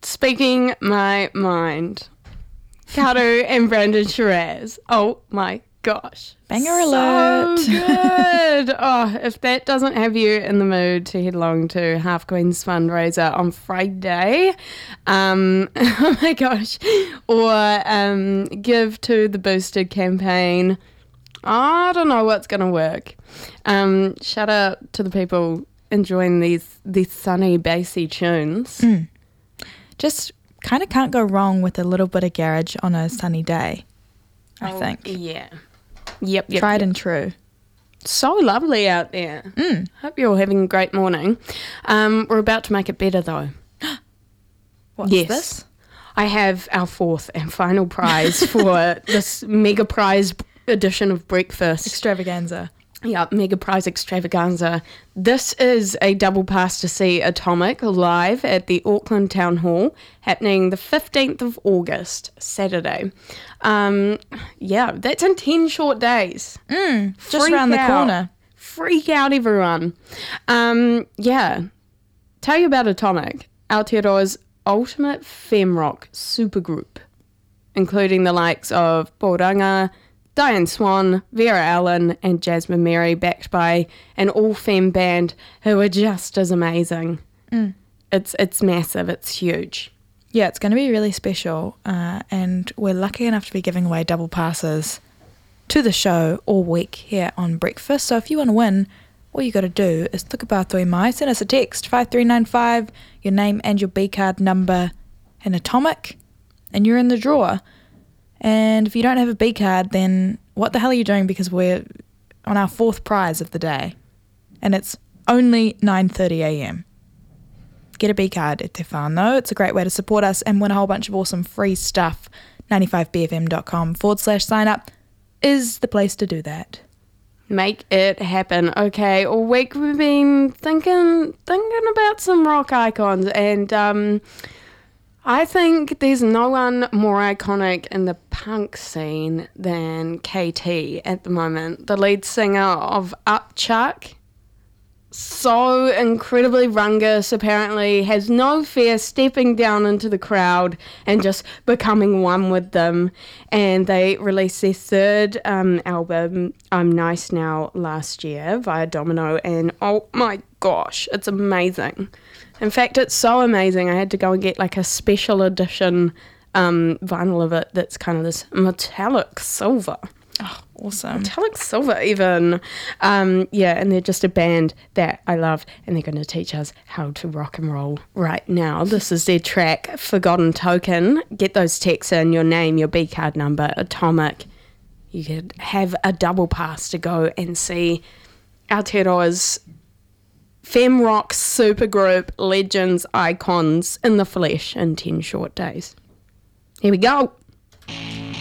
Speaking my mind. Kato and Brandon Shiraz. Oh my gosh. Banger alert. So good. Oh, if that doesn't have you in the mood to head along to Half Queen's fundraiser on Friday, oh my gosh, or give to the Boosted campaign. I don't know what's going to work. Shout out to the people enjoying these sunny, bassy tunes. Just kind of can't go wrong with a little bit of garage on a sunny day, I think. Yeah. Yep. Tried and true. So lovely out there. Hope you're all having a great morning. We're about to make it better, though. What's this? I have our fourth and final prize for this mega prize edition of Breakfast. Extravaganza. Yeah, mega prize extravaganza. This is a double pass to see Atomic live at the Auckland Town Hall, happening the 15th of August, Saturday. Yeah, that's in 10 short days. Just around the corner. Freak out, everyone. Yeah. Tell you about Atomic, Aotearoa's ultimate femme rock supergroup, including the likes of Poranga, Diane Swan, Vera Allen, and Jasmine Mary, backed by an all-femme band who are just as amazing. It's massive. It's huge. Yeah, it's going to be really special, and we're lucky enough to be giving away double passes to the show all week here on Breakfast. So if you want to win, all you got to do is tuka toi mai, send us a text, 5395, your name and your B-card number, and Atomic, and you're in the draw. And if you don't have a B card, then what the hell are you doing? Because we're on our fourth prize of the day. And it's only 9:30 a.m. Get a B card at Te Whānau. It's a great way to support us and win a whole bunch of awesome free stuff. 95bfm.com/sign up is the place to do that. Make it happen. Okay, all week we've been thinking about some rock icons, and I think there's no one more iconic in the punk scene than KT at the moment, the lead singer of Upchuck. So incredibly rungus, apparently, has no fear stepping down into the crowd and just becoming one with them. And they released their third album, I'm Nice Now, last year via Domino, and oh my gosh, it's amazing. In fact, it's so amazing, I had to go and get like a special edition vinyl of it that's kind of this metallic silver. Oh, awesome. Metallic silver even. Yeah, and they're just a band that I love, and they're going to teach us how to rock and roll right now. This is their track, Forgotten Token. Get those texts in, your name, your B-card number, Atomic. You could have a double pass to go and see Aotearoa's femme rock supergroup legends, icons in the flesh in 10 short days. Here we go.